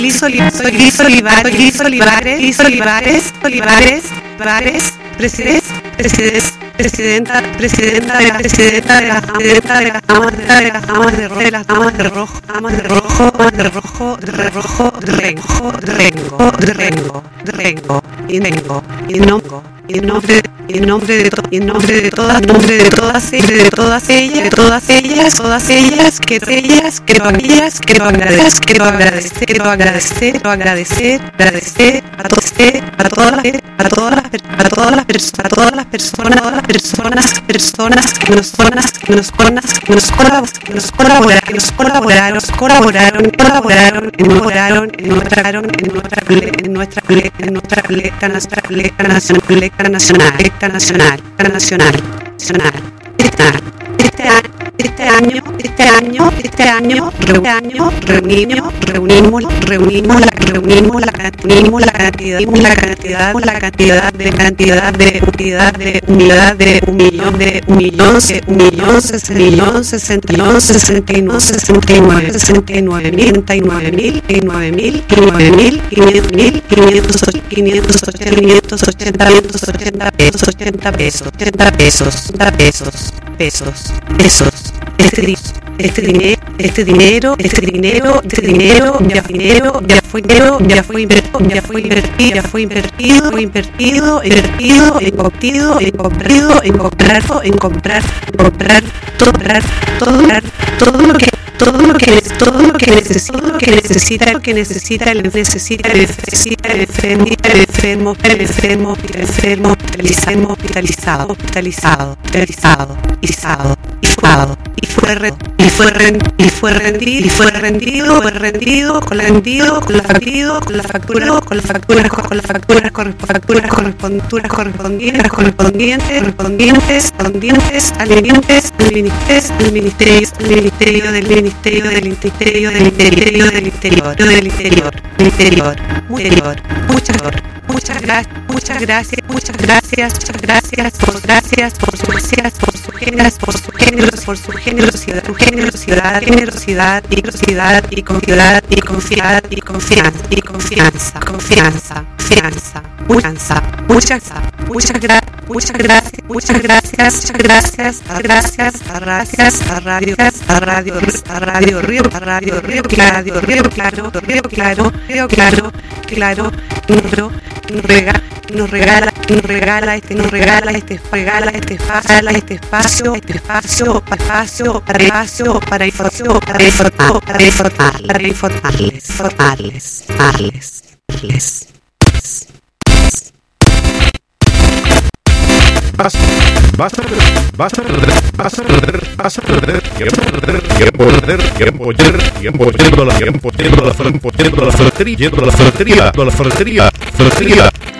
Gris Olivares, presidenta de las damas de rojo, rengo, en nombre de todas ellas, quiero agradecer a todas las personas que nos colaboraron en nuestra colecta nacional. Este año reunimos la cantidad de 580 pesos. Este dinero ya fue invertido en comprar todo lo que necesita el enfermo y fue rendido con las facturas correspondientes al Ministerio del Interior. Muchas gracias por su generosidad y confianza. Muchas gracias a Radio Claro, nos regala este espacio para informarles. Vas a perder tiempo yendo a la ferretería.